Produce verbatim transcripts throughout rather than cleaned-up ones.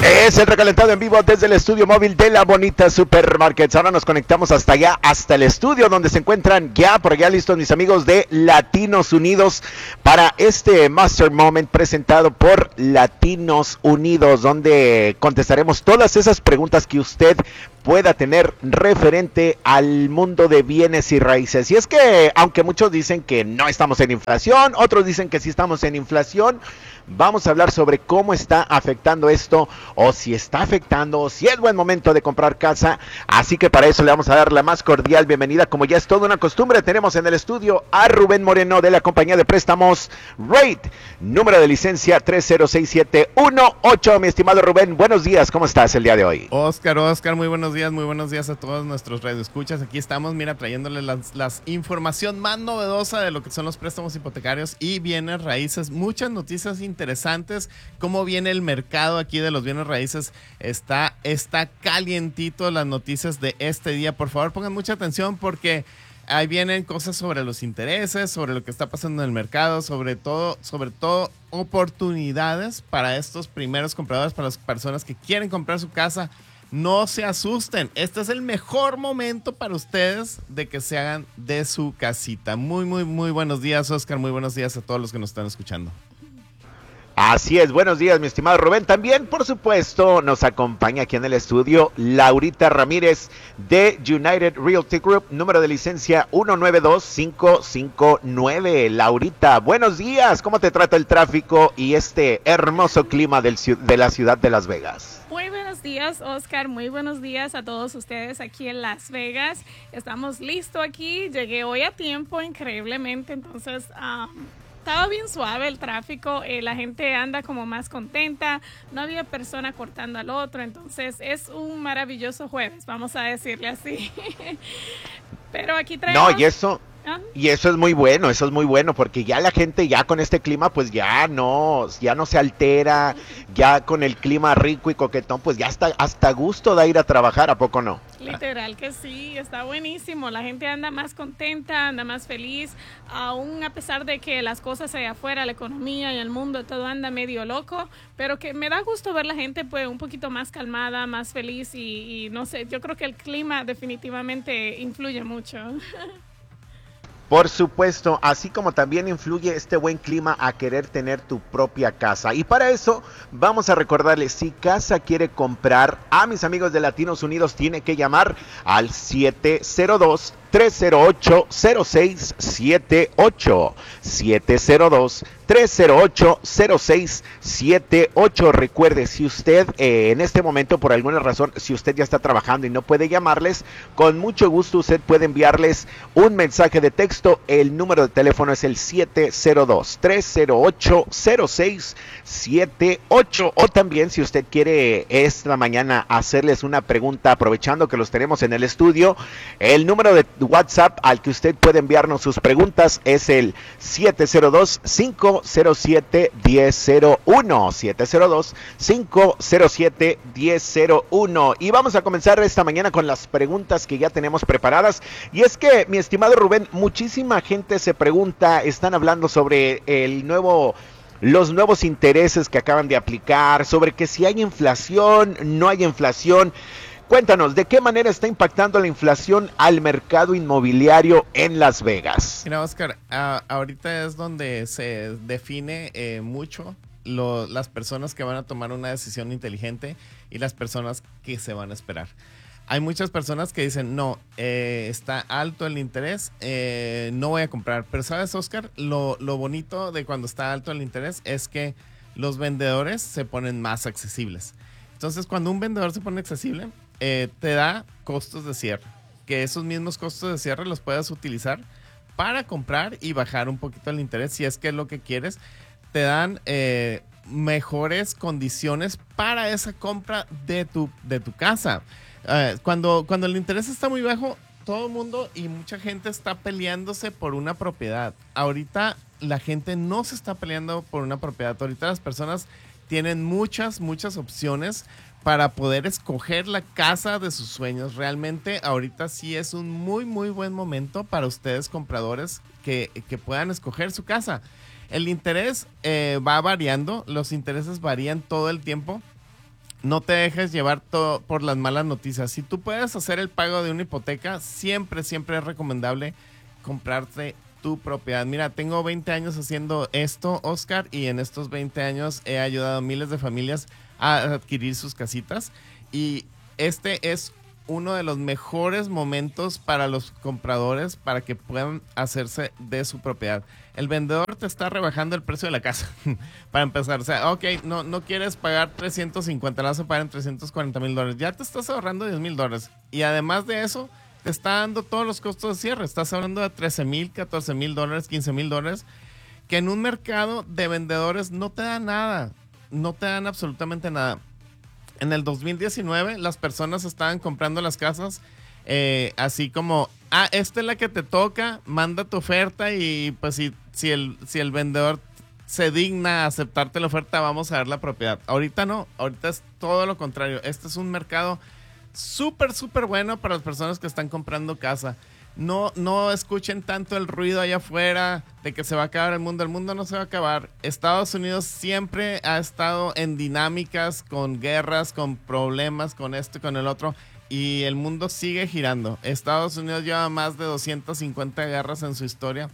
Es el recalentado en vivo desde el estudio móvil de la Bonita Supermarkets. Ahora nos conectamos hasta allá, hasta el estudio donde se encuentran ya por allá listos mis amigos de Latinos Unidos para este Master Moment presentado por Latinos Unidos, donde contestaremos todas esas preguntas que usted pueda tener referente al mundo de bienes y raíces. Y es que, aunque muchos dicen que no estamos en inflación, otros dicen que sí estamos en inflación, vamos a hablar sobre cómo está afectando esto, o si está afectando, o si es buen momento de comprar casa. Así que para eso le vamos a dar la más cordial bienvenida, como ya es toda una costumbre. Tenemos en el estudio a Rubén Moreno de la compañía de préstamos Rate, número de licencia tres cero seis siete uno ocho. Mi estimado Rubén, buenos días, ¿cómo estás el día de hoy? Oscar, Oscar, muy buenos días, muy buenos días a todos nuestros radioescuchas. Aquí estamos, mira, trayéndoles las, las información más novedosa de lo que son los préstamos hipotecarios y bienes raíces. Muchas noticias interesantes. Cómo viene el mercado aquí de los bienes raíces. Está, está calientito las noticias de este día. Por favor, pongan mucha atención porque ahí vienen cosas sobre los intereses, sobre lo que está pasando en el mercado, sobre todo, sobre todo oportunidades para estos primeros compradores, para las personas que quieren comprar su casa. No se asusten, este es el mejor momento para ustedes de que se hagan de su casita. Muy, muy, muy buenos días, Oscar, muy buenos días a todos los que nos están escuchando. Así es, buenos días mi estimado Rubén. También, por supuesto, nos acompaña aquí en el estudio Laurita Ramírez de United Realty Group, número de licencia uno nueve dos cinco cinco nueve. Laurita, buenos días, ¿cómo te trata el tráfico y este hermoso clima del, de la ciudad de Las Vegas? Muy buenos días, Oscar, muy buenos días a todos ustedes aquí en Las Vegas. Estamos listos aquí, llegué hoy a tiempo, increíblemente, entonces... Um, Estaba bien suave el tráfico, eh, la gente anda como más contenta, no había persona cortando al otro, entonces es un maravilloso jueves, vamos a decirle así. Pero aquí traemos... No, y eso... ¿Ah? Y eso es muy bueno, eso es muy bueno, porque ya la gente ya con este clima pues ya no, ya no se altera, ya con el clima rico y coquetón pues ya está hasta gusto de ir a trabajar, ¿a poco no? Literal que sí, está buenísimo, la gente anda más contenta, anda más feliz, aún a pesar de que las cosas allá afuera, la economía y el mundo, todo anda medio loco, pero que me da gusto ver la gente pues un poquito más calmada, más feliz y, y no sé, yo creo que el clima definitivamente influye mucho. Por supuesto, así como también influye este buen clima a querer tener tu propia casa. Y para eso vamos a recordarles, si casa quiere comprar, a mis amigos de Latinos Unidos tiene que llamar al siete cero dos, tres cero ocho, cero seis siete ocho. siete cero dos, tres cero ocho, cero seis siete ocho. Recuerde, si usted eh, en este momento por alguna razón, si usted ya está trabajando y no puede llamarles, con mucho gusto usted puede enviarles un mensaje de texto. El número de teléfono es el siete cero dos, tres cero ocho, cero seis siete ocho. O también si usted quiere esta mañana hacerles una pregunta, aprovechando que los tenemos en el estudio, el número de WhatsApp al que usted puede enviarnos sus preguntas es el siete cero dos, cinco cero siete, uno cero cero uno. siete cero dos, cinco cero siete, uno cero uno. Y vamos a comenzar esta mañana con las preguntas que ya tenemos preparadas. Y es que, mi estimado Rubén, muchísima gente se pregunta, están hablando sobre el nuevo... los nuevos intereses que acaban de aplicar, sobre que si hay inflación, no hay inflación. Cuéntanos, ¿de qué manera está impactando la inflación al mercado inmobiliario en Las Vegas? Mira, Oscar, uh, ahorita es donde se define eh, mucho lo, las personas que van a tomar una decisión inteligente y las personas que se van a esperar. Hay muchas personas que dicen, no, eh, está alto el interés, eh, no voy a comprar. Pero ¿sabes, Oscar? Lo, lo bonito de cuando está alto el interés es que los vendedores se ponen más accesibles. Entonces, cuando un vendedor se pone accesible, eh, te da costos de cierre. Que esos mismos costos de cierre los puedas utilizar para comprar y bajar un poquito el interés. Si es que es lo que quieres, te dan eh, mejores condiciones para esa compra de tu, de tu casa. Uh, cuando, cuando el interés está muy bajo, todo el mundo y mucha gente está peleándose por una propiedad. Ahorita la gente no se está peleando por una propiedad. Ahorita las personas tienen muchas, muchas opciones para poder escoger la casa de sus sueños. Realmente ahorita sí es un muy, muy buen momento para ustedes compradores que, que puedan escoger su casa. El interés eh, va variando, los intereses varían todo el tiempo. no te dejes llevar todo por las malas noticias. Si tú puedes hacer el pago de una hipoteca, siempre, siempre es recomendable comprarte tu propiedad. Mira, tengo veinte años haciendo esto, Oscar, y en estos veinte años he ayudado a miles de familias a adquirir sus casitas. Y este es uno de los mejores momentos para los compradores para que puedan hacerse de su propiedad. El vendedor te está rebajando el precio de la casa para empezar. O sea, ok, no, no quieres pagar trescientos cincuenta, la vas a pagar en trescientos cuarenta mil dólares. Ya te estás ahorrando diez mil dólares. Y además de eso, te está dando todos los costos de cierre. Estás hablando de trece mil, catorce mil dólares, quince mil dólares, que en un mercado de vendedores no te dan nada. No te dan absolutamente nada. En el dos mil diecinueve, las personas estaban comprando las casas eh, así como, ah, esta es la que te toca, manda tu oferta y pues si, si, el, si el vendedor se digna a aceptarte la oferta, vamos a dar la propiedad. Ahorita no, ahorita es todo lo contrario. Este es un mercado súper, súper bueno para las personas que están comprando casa. No, no escuchen tanto el ruido allá afuera de que se va a acabar el mundo. El mundo no se va a acabar. Estados Unidos siempre ha estado en dinámicas, con guerras, con problemas, con esto y con el otro. Y el mundo sigue girando. Estados Unidos lleva más de doscientas cincuenta guerras en su historia.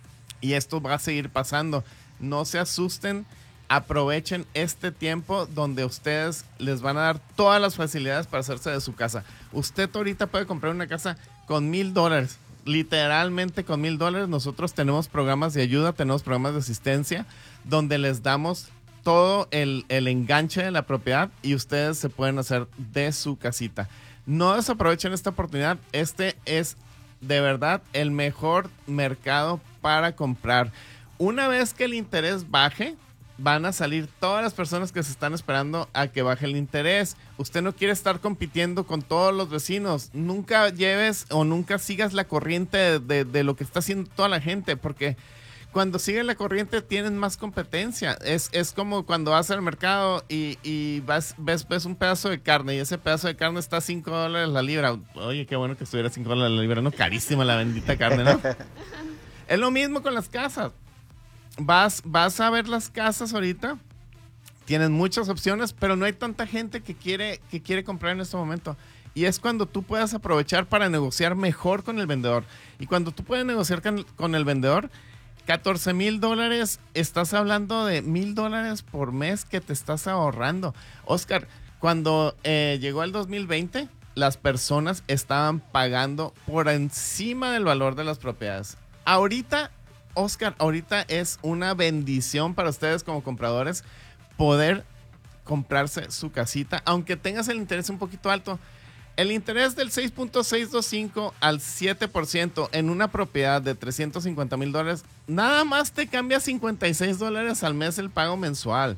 Y esto va a seguir pasando. No se asusten. Aprovechen este tiempo donde ustedes les van a dar todas las facilidades para hacerse de su casa. Usted ahorita puede comprar una casa con mil dólares, literalmente con mil dólares. Nosotros tenemos programas de ayuda, tenemos programas de asistencia donde les damos todo el, el enganche de la propiedad y ustedes se pueden hacer de su casita. No desaprovechen esta oportunidad. Este es de verdad el mejor mercado para comprar. Una vez que el interés baje, van a salir todas las personas que se están esperando a que baje el interés. Usted no quiere estar compitiendo con todos los vecinos. Nunca lleves o nunca sigas la corriente de, de, de lo que está haciendo toda la gente, porque cuando sigues la corriente tienen más competencia. Es, es como cuando vas al mercado y, y vas, ves, ves un pedazo de carne y ese pedazo de carne está a cinco dólares la libra. Oye, qué bueno que estuviera cinco dólares la libra. No, carísima la bendita carne, ¿no? Es lo mismo con las casas. Vas, vas a ver las casas ahorita, tienen muchas opciones, pero no hay tanta gente que quiere, que quiere comprar en este momento. Y es cuando tú puedas aprovechar para negociar mejor con el vendedor. Y cuando tú puedes negociar con, con el vendedor, catorce mil dólares, estás hablando de mil dólares por mes que te estás ahorrando. Oscar, cuando eh, llegó el dos mil veinte, las personas estaban pagando por encima del valor de las propiedades. Ahorita, Oscar, ahorita es una bendición para ustedes como compradores poder comprarse su casita, aunque tengas el interés un poquito alto. El interés del seis punto seiscientos veinticinco al siete por ciento en una propiedad de trescientos cincuenta mil dólares, nada más te cambia cincuenta y seis dólares al mes el pago mensual.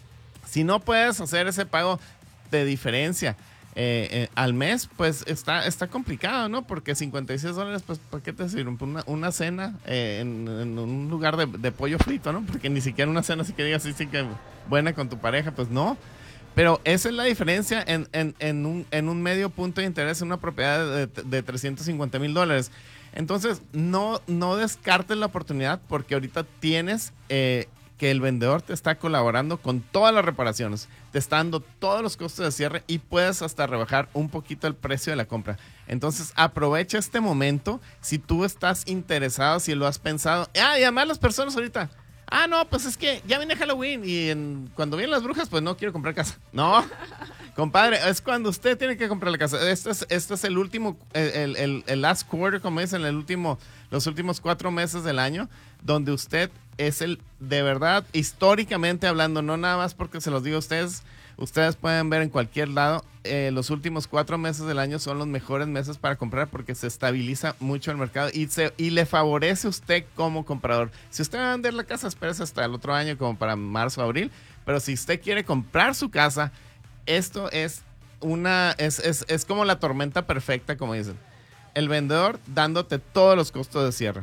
Si no puedes hacer ese pago de diferencia Eh, eh, al mes, pues está, está complicado, ¿no? Porque cincuenta y seis dólares, pues, ¿para qué te sirve? Una, una cena eh, en, en un lugar de, de pollo frito, ¿no? Porque ni siquiera una cena así que digas, sí, sí, que buena con tu pareja, pues no. Pero esa es la diferencia en, en, en, un, en un medio punto de interés en una propiedad de, de trescientos cincuenta mil dólares. Entonces, no, no descartes la oportunidad porque ahorita tienes eh, que el vendedor te está colaborando con todas las reparaciones, te está dando todos los costos de cierre y puedes hasta rebajar un poquito el precio de la compra. Entonces aprovecha este momento si tú estás interesado, si lo has pensado. Ah, y además las personas ahorita, ah, no, pues es que ya viene Halloween y en, cuando vienen las brujas, pues no quiero comprar casa. No, compadre, es cuando usted tiene que comprar la casa. Este es, este es el último, el, el, el last quarter, como dicen, el último, los últimos cuatro meses del año, donde usted es el, de verdad, históricamente hablando, no nada más porque se los digo a ustedes, ustedes pueden ver en cualquier lado, eh, los últimos cuatro meses del año son los mejores meses para comprar porque se estabiliza mucho el mercado y, se, y le favorece a usted como comprador. Si usted va a vender la casa, espérese hasta el otro año como para marzo o abril, pero si usted quiere comprar su casa, esto es una, es, es, es como la tormenta perfecta, como dicen. El vendedor dándote todos los costos de cierre,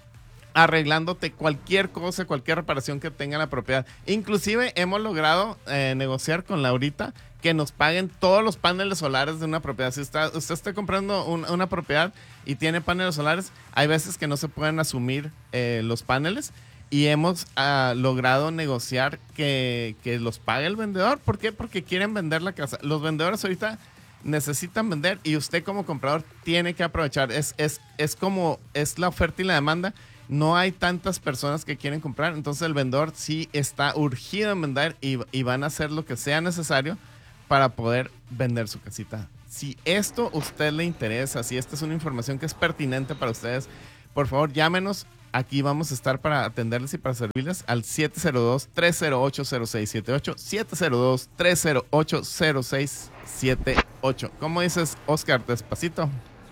arreglándote cualquier cosa, cualquier reparación que tenga la propiedad. Inclusive hemos logrado eh, negociar con Laurita que nos paguen todos los paneles solares de una propiedad. Si está, usted está comprando un, una propiedad y tiene paneles solares, hay veces que no se pueden asumir eh, los paneles y hemos uh, logrado negociar que, que los pague el vendedor. ¿Por qué? Porque quieren vender la casa. Los vendedores ahorita necesitan vender y usted como comprador tiene que aprovechar. Es, es, es como es la oferta y la demanda. No hay tantas personas que quieren comprar, entonces el vendedor sí está urgido en vender y, y van a hacer lo que sea necesario para poder vender su casita. Si esto a usted le interesa, si esta es una información que es pertinente para ustedes, por favor llámenos. Aquí vamos a estar para atenderles y para servirles al siete cero dos, tres cero ocho, cero seis siete ocho, siete cero dos, tres cero ocho, cero seis siete ocho. ¿Cómo dices, Oscar? Despacito.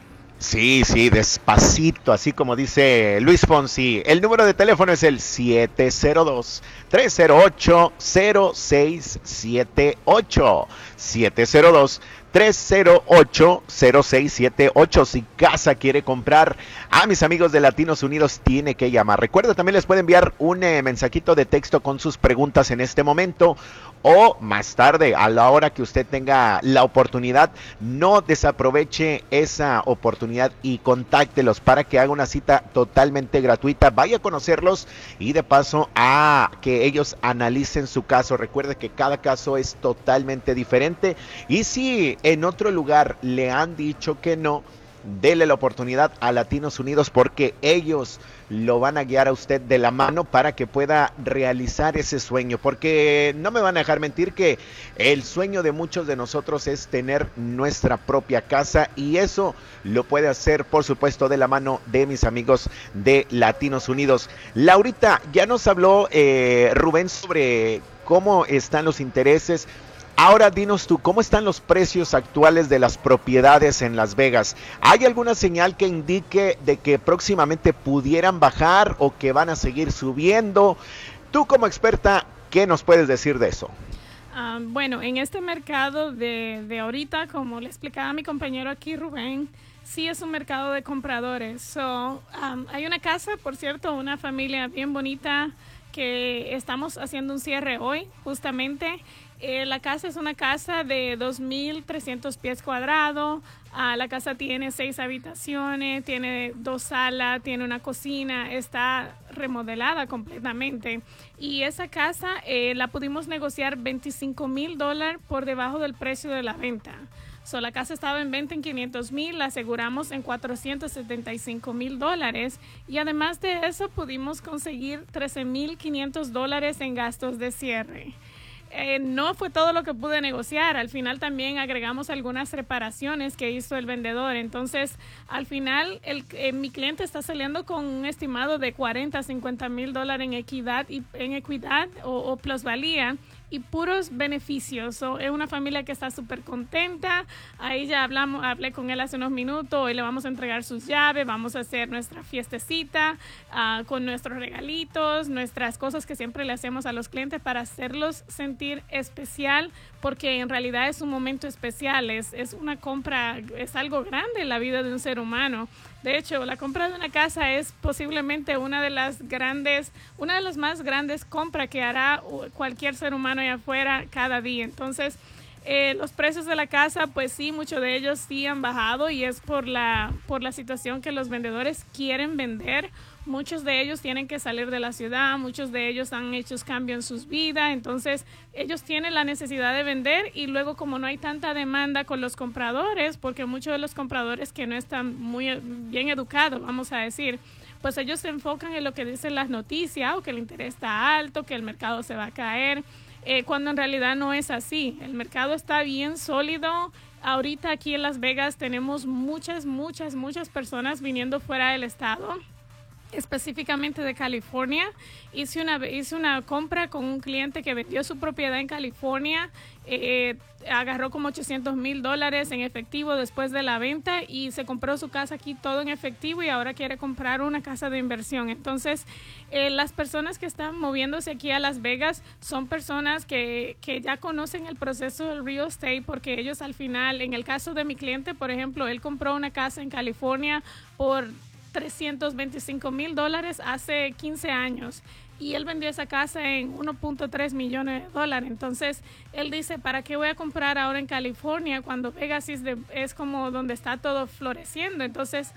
Sí, sí, despacito, así como dice Luis Fonsi. El número de teléfono es el siete cero dos, tres cero ocho, cero seis siete ocho. siete cero dos, tres cero ocho, cero seis siete ocho. Si casa quiere comprar, a mis amigos de Latinos Unidos tiene que llamar. Recuerda, también les puede enviar un eh, mensajito de texto con sus preguntas en este momento o más tarde, a la hora que usted tenga la oportunidad. No desaproveche esa oportunidad y contáctelos para que haga una cita totalmente gratuita. Vaya a conocerlos y de paso a que ellos analicen su caso. Recuerde que cada caso es totalmente diferente y si en otro lugar le han dicho que no, dele la oportunidad a Latinos Unidos porque ellos lo van a guiar a usted de la mano para que pueda realizar ese sueño, porque no me van a dejar mentir que el sueño de muchos de nosotros es tener nuestra propia casa y eso lo puede hacer, por supuesto, de la mano de mis amigos de Latinos Unidos. Laurita, ya nos habló eh, Rubén sobre cómo están los intereses. Ahora dinos tú, ¿cómo están los precios actuales de las propiedades en Las Vegas? ¿Hay alguna señal que indique de que próximamente pudieran bajar o que van a seguir subiendo? Tú como experta, ¿qué nos puedes decir de eso? Uh, bueno, en este mercado de, de ahorita, como le explicaba a mi compañero aquí, Rubén, sí es un mercado de compradores. So, um, hay una casa, por cierto, una familia bien bonita que estamos haciendo un cierre hoy, justamente. Eh, la casa es una casa de dos mil trescientos pies cuadrados. Uh, la casa tiene seis habitaciones, tiene dos salas, tiene una cocina, está remodelada completamente. Y esa casa eh, la pudimos negociar veinticinco mil dólares por debajo del precio de la venta. So, la casa estaba en venta en quinientos mil, la aseguramos en cuatrocientos setenta y cinco mil dólares. Y además de eso pudimos conseguir trece mil quinientos dólares en gastos de cierre. Eh, no fue todo lo que pude negociar. Al final también agregamos algunas reparaciones que hizo el vendedor. Entonces, al final, el, eh, mi cliente está saliendo con un estimado de cuarenta a cincuenta mil dólares en equidad, y, en equidad o, o plusvalía y puros beneficios. So, es una familia que está súper contenta. Ahí ya hablamos, hablé con él hace unos minutos. Hoy le vamos a entregar sus llaves. Vamos a hacer nuestra fiestecita uh, con nuestros regalitos, nuestras cosas que siempre le hacemos a los clientes para hacerlos sentir especial, porque en realidad es un momento especial. Es, es una compra, es algo grande en la vida de un ser humano. De hecho, la compra de una casa es posiblemente una de las grandes, una de las más grandes compras que hará cualquier ser humano allá afuera cada día. Entonces, eh, los precios de la casa, pues sí, muchos de ellos sí han bajado y es por la, por la situación que los vendedores quieren vender. Muchos de ellos tienen que salir de la ciudad, muchos de ellos han hecho cambios en sus vidas, entonces ellos tienen la necesidad de vender y luego como no hay tanta demanda con los compradores, porque muchos de los compradores que no están muy bien educados, vamos a decir, pues ellos se enfocan en lo que dicen las noticias, o que el interés está alto, que el mercado se va a caer, eh, cuando en realidad no es así. El mercado está bien sólido. Ahorita aquí en Las Vegas tenemos muchas, muchas, muchas personas viniendo fuera del estado, específicamente de California. Hice una, hice una compra con un cliente que vendió su propiedad en California, eh, agarró como ochocientos mil dólares en efectivo después de la venta y se compró su casa aquí todo en efectivo y ahora quiere comprar una casa de inversión. Entonces, eh, las personas que están moviéndose aquí a Las Vegas son personas que, que ya conocen el proceso del real estate, porque ellos al final, en el caso de mi cliente, por ejemplo, él compró una casa en California por trescientos veinticinco mil dólares hace quince años y él vendió esa casa en uno punto tres millones de dólares. Entonces él dice, ¿para qué voy a comprar ahora en California cuando Vegas es, de, es como donde está todo floreciendo? Entonces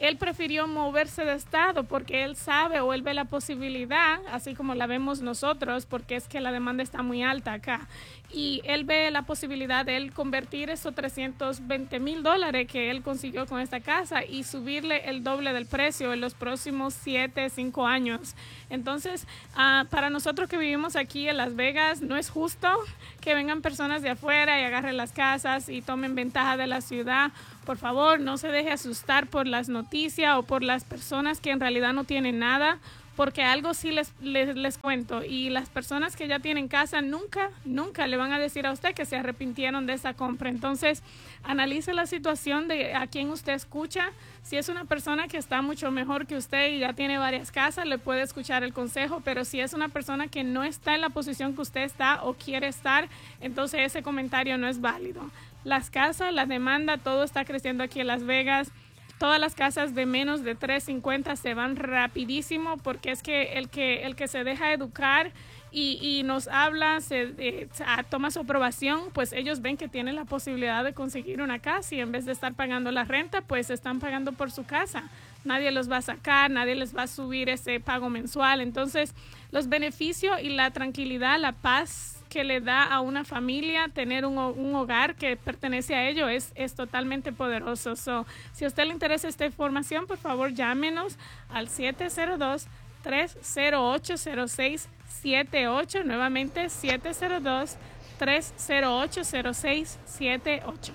él prefirió moverse de estado porque él sabe o él ve la posibilidad, así como la vemos nosotros, porque es que la demanda está muy alta acá. Y él ve la posibilidad de él convertir esos trescientos veinte mil dólares que él consiguió con esta casa y subirle el doble del precio en los próximos siete, cinco años. Entonces, uh, para nosotros que vivimos aquí en Las Vegas, no es justo que vengan personas de afuera y agarren las casas y tomen ventaja de la ciudad. Por favor, no se deje asustar por las noticias o por las personas que en realidad no tienen nada, porque algo sí les, les, les cuento, y las personas que ya tienen casa nunca, nunca le van a decir a usted que se arrepintieron de esa compra. Entonces, analice la situación de a quién usted escucha. Si es una persona que está mucho mejor que usted y ya tiene varias casas, le puede escuchar el consejo, pero si es una persona que no está en la posición que usted está o quiere estar, entonces ese comentario no es válido. Las casas, la demanda, todo está creciendo aquí en Las Vegas. Todas las casas de menos de trescientos cincuenta se van rapidísimo, porque es que el que, el que se deja educar y, y nos habla, se, eh, toma su aprobación, pues ellos ven que tienen la posibilidad de conseguir una casa y en vez de estar pagando la renta, pues están pagando por su casa. Nadie los va a sacar, nadie les va a subir ese pago mensual. Entonces, los beneficios y la tranquilidad, la paz que le da a una familia tener un, un hogar que pertenece a ellos es, es totalmente poderoso. So, si a usted le interesa esta información, por favor llámenos al siete cero dos, tres cero ocho, cero seis siete ocho, nuevamente siete cero dos, tres cero ocho, cero seis siete ocho.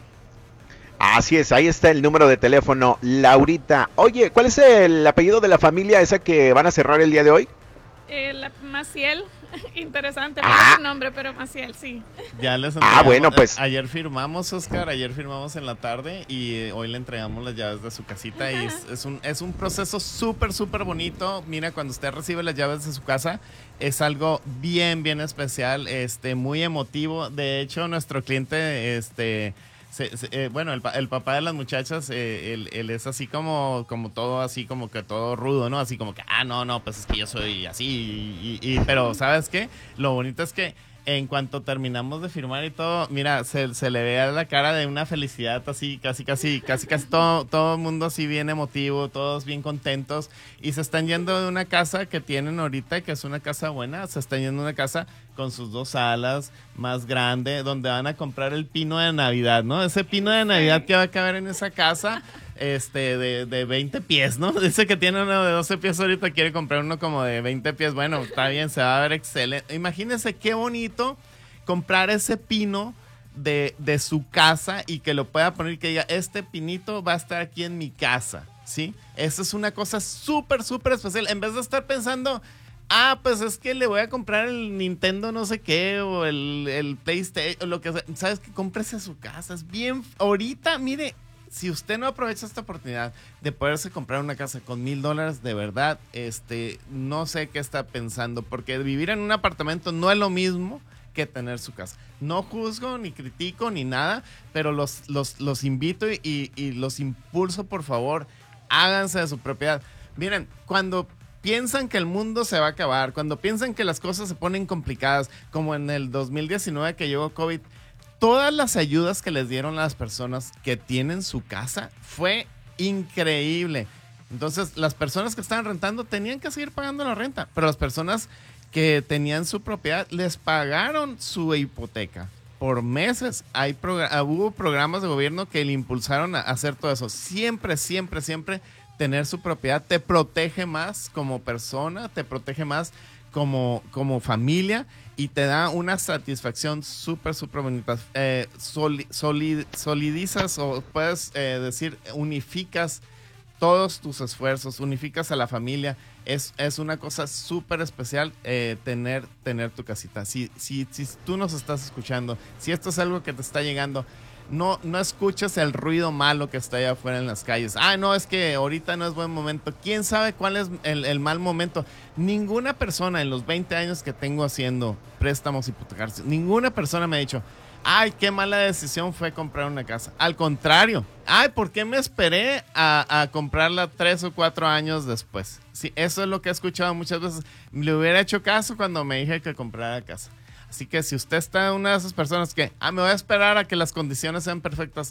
Así es, ahí está el número de teléfono, Laurita. Oye, ¿cuál es el apellido de la familia esa que van a cerrar el día de hoy? Eh, la, Maciel. Interesante, ah. no nombre, pero Maciel, sí. Ya les ah, bueno, pues. Ayer firmamos, Oscar, ayer firmamos en la tarde y hoy le entregamos las llaves de su casita. Y es, es, un, es un proceso súper, súper bonito. Mira, cuando usted recibe las llaves de su casa, es algo bien, bien especial, este, muy emotivo. De hecho, nuestro cliente, este... Se, se, eh, bueno, el, el papá de las muchachas, eh, él, él es así como, como todo, así como que todo rudo, ¿no? Así como que, ah, no, no, pues es que yo soy así, y, y, y, pero ¿sabes qué? Lo bonito es que en cuanto terminamos de firmar y todo, mira, se, se le ve a la cara de una felicidad así, casi, casi, casi, casi todo, todo el mundo así bien emotivo, todos bien contentos, y se están yendo de una casa que tienen ahorita, que es una casa buena, se están yendo de una casa con sus dos salas, más grande, donde van a comprar el pino de Navidad, ¿no? Ese pino de Navidad que va a caber en esa casa, este, de, de veinte pies, ¿no? Dice que tiene uno de doce pies ahorita, quiere comprar uno como de veinte pies. Bueno, está bien, se va a ver excelente. Imagínense qué bonito comprar ese pino de, de su casa y que lo pueda poner y que diga, este pinito va a estar aquí en mi casa, ¿sí? Eso es una cosa súper, súper especial. En vez de estar pensando, ah, pues es que le voy a comprar el Nintendo no sé qué o el, el PlayStation o lo que sea. ¿Sabes qué? Cómprese su casa. Es bien, ahorita, mire, si usted no aprovecha esta oportunidad de poderse comprar una casa con mil dólares, de verdad, este, no sé qué está pensando, porque vivir en un apartamento no es lo mismo que tener su casa. No juzgo, ni critico, ni nada, pero los, los, los invito y, y los impulso, por favor, háganse de su propiedad. Miren, cuando piensan que el mundo se va a acabar, cuando piensan que las cosas se ponen complicadas, como en el dos mil diecinueve que llegó COVID, todas las ayudas que les dieron a las personas que tienen su casa fue increíble. Entonces, las personas que estaban rentando tenían que seguir pagando la renta, pero las personas que tenían su propiedad les pagaron su hipoteca por meses. Hay progr- hubo programas de gobierno que le impulsaron a hacer todo eso. Siempre, siempre, siempre tener su propiedad te protege más como persona, te protege más como, como familia y te da una satisfacción súper, súper bonita. Eh, soli, solid, solidizas o puedes eh, decir, unificas todos tus esfuerzos, unificas a la familia. Es, es una cosa súper especial eh, tener, tener tu casita. Si, si, si tú nos estás escuchando, si esto es algo que te está llegando, no, no escuches el ruido malo que está allá afuera en las calles. Ah, no, es que ahorita no es buen momento. ¿Quién sabe cuál es el, el mal momento? Ninguna persona en los veinte años que tengo haciendo préstamos hipotecarios, ninguna persona me ha dicho, ay, qué mala decisión fue comprar una casa. Al contrario, ay, ¿por qué me esperé a, a comprarla tres o cuatro años después? Sí, eso es lo que he escuchado muchas veces. Le hubiera hecho caso cuando me dije que comprara casa. Así que si usted está una de esas personas que, ah, me voy a esperar a que las condiciones sean perfectas,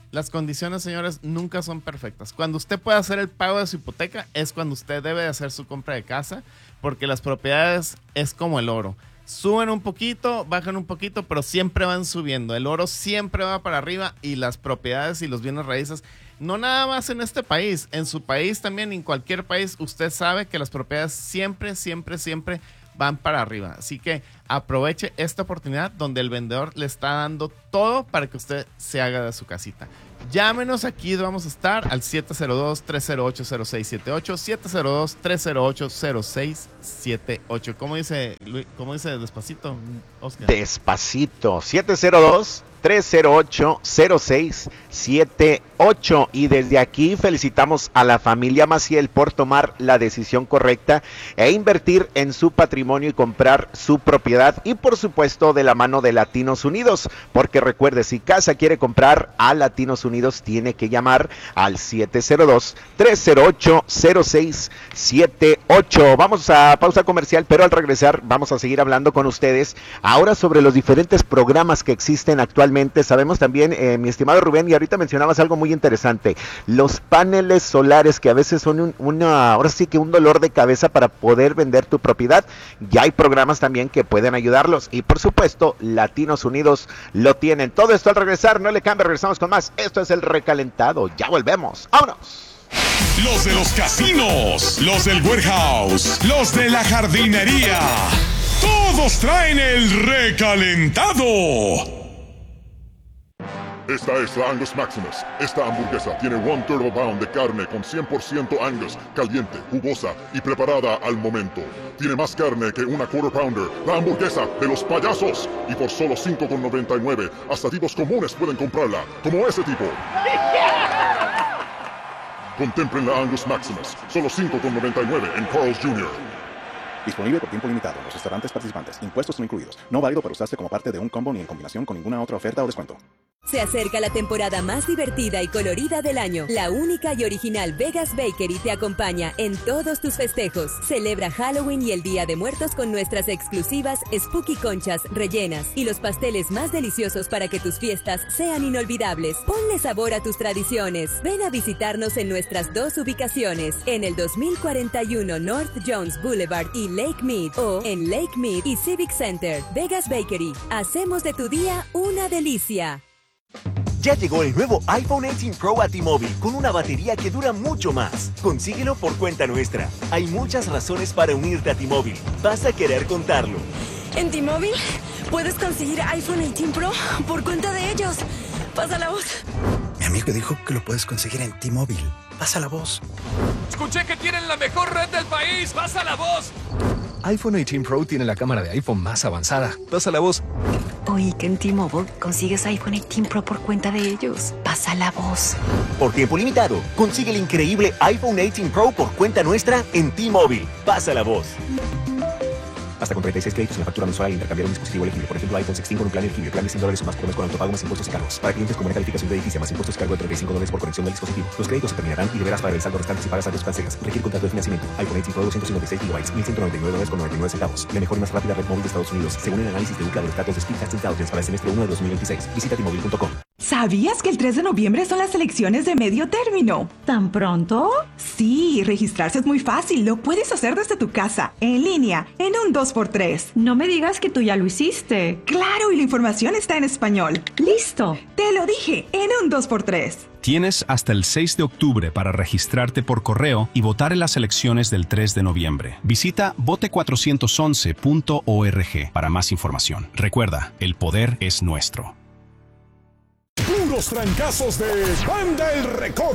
Las condiciones, señores, nunca son perfectas. Cuando usted puede hacer el pago de su hipoteca es cuando usted debe de hacer su compra de casa, porque las propiedades es como el oro. Suben un poquito, bajan un poquito, pero siempre van subiendo. El oro siempre va para arriba y las propiedades y los bienes raíces, no nada más en este país, en su país también, en cualquier país, usted sabe que las propiedades siempre, siempre, siempre van para arriba. Así que aproveche esta oportunidad donde el vendedor le está dando todo para que usted se haga de su casita. Llámenos aquí, vamos a estar al siete cero dos, tres cero ocho, cero seis siete ocho, siete cero dos, tres cero ocho, cero seis siete ocho. ¿Cómo dice, cómo dice despacito, Oscar? Despacito, siete cero dos, tres cero ocho, cero seis siete ocho. Y desde aquí felicitamos a la familia Maciel por tomar la decisión correcta e invertir en su patrimonio y comprar su propiedad, y por supuesto de la mano de Latinos Unidos, porque recuerde, si casa quiere comprar, a Latinos Unidos tiene que llamar al siete cero dos, tres cero ocho, cero seis siete ocho. Vamos a pausa comercial, pero al regresar vamos a seguir hablando con ustedes ahora sobre los diferentes programas que existen actualmente. Sabemos también, eh, mi estimado Rubén, y ahorita mencionabas algo muy interesante, los paneles solares, que a veces son un, una, ahora sí que un dolor de cabeza para poder vender tu propiedad. Ya hay programas también que pueden ayudarlos, y por supuesto Latinos Unidos lo tienen. Todo esto al regresar, no le cambie, regresamos con más. Esto es El Recalentado, ya volvemos, ¡vámonos! Los de los casinos, los del warehouse, los de la jardinería, todos traen el recalentado. Esta es la Angus Maximus. Esta hamburguesa tiene one third of a pound de carne con cien por ciento Angus, caliente, jugosa y preparada al momento. Tiene más carne que una quarter pounder, la hamburguesa de los payasos. Y por solo cinco con noventa y nueve, hasta tipos comunes pueden comprarla, como ese tipo. Contemplen la Angus Maximus, solo cinco con noventa y nueve en Carl's junior Disponible por tiempo limitado en los restaurantes participantes. Impuestos no incluidos. No válido para usarse como parte de un combo ni en combinación con ninguna otra oferta o descuento. Se acerca la temporada más divertida y colorida del año. La única y original Vegas Bakery te acompaña en todos tus festejos. Celebra Halloween y el Día de Muertos con nuestras exclusivas Spooky Conchas rellenas y los pasteles más deliciosos para que tus fiestas sean inolvidables. Ponle sabor a tus tradiciones. Ven a visitarnos en nuestras dos ubicaciones, en el dos mil cuarenta y uno North Jones Boulevard y Lake Mead, o en Lake Mead y Civic Center. Vegas Bakery. Hacemos de tu día una delicia. Ya llegó el nuevo iPhone dieciocho Pro a T-Mobile con una batería que dura mucho más. Consíguelo por cuenta nuestra. Hay muchas razones para unirte a T-Mobile. Vas a querer contarlo. En T-Mobile puedes conseguir iPhone dieciocho Pro por cuenta de ellos. Pasa la voz. Mi amigo dijo que lo puedes conseguir en T-Mobile. Pasa la voz. Escuché que tienen la mejor red del país. Pasa la voz. iPhone dieciocho Pro tiene la cámara de iPhone más avanzada. Pasa la voz. Oí que en T-Mobile consigues iPhone dieciocho Pro por cuenta de ellos. Pasa la voz. Por tiempo limitado, consigue el increíble iPhone dieciocho Pro por cuenta nuestra en T-Mobile. Pasa la voz. Hasta con treinta y seis créditos en la factura mensual al intercambiar un dispositivo elegible. Por ejemplo, iPhone dieciséis con un plan elegible. Plan de cien dólares o más por mes con autopago más impuestos y cargos. Para clientes con buena calificación crediticia más impuestos y cargo de treinta y cinco dólares por conexión del dispositivo. Los créditos se terminarán y deberás pagar el saldo restante si pagas saldos cancelas. Requiere contrato de financiamiento. iPhone dieciocho Pro doscientos cincuenta y seis gigabytes, mil ciento noventa y nueve dólares con noventa y nueve centavos. La mejor y más rápida red móvil de Estados Unidos, según el análisis de U C L A de los datos de Speedtest Intelligence para el semestre uno de dos mil veintiséis. Visita T Mobile punto com. ¿Sabías que el tres de noviembre son las elecciones de medio término? ¿Tan pronto? Sí, registrarse es muy fácil. Lo puedes hacer desde tu casa, en línea, en un dos por tres. No me digas que tú ya lo hiciste. Claro, y la información está en español. ¡Listo! Te lo dije, en un dos por tres. Tienes hasta el seis de octubre para registrarte por correo y votar en las elecciones del tres de noviembre. Visita vote cuatrocientos once punto org para más información. Recuerda, el poder es nuestro. Puros trancazos de Banda El Recodo.